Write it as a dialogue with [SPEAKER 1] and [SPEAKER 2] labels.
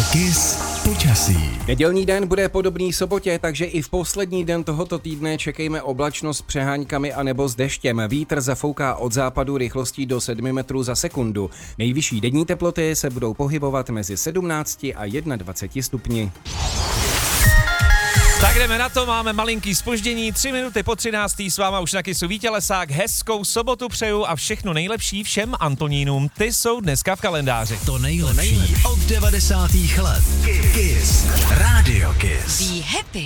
[SPEAKER 1] Kiss počasí.
[SPEAKER 2] Nedělní den bude podobný sobotě, takže i v poslední den tohoto týdne čekejme oblačnost s přehánkami anebo s deštěm. Vítr zafouká od západu rychlostí do 7 metrů za sekundu. Nejvyšší denní teploty se budou pohybovat mezi 17 a 21 stupni.
[SPEAKER 3] Tak jdeme na to, máme malinký zpoždění, 3 minuty po 13. S váma už na Kissu Vítě Lesák, hezkou sobotu přeju a všechno nejlepší všem Antonínům, ty jsou dneska v kalendáři.
[SPEAKER 1] To nejlepší od 90. let. Kiss. Radio Kiss.
[SPEAKER 4] Be happy.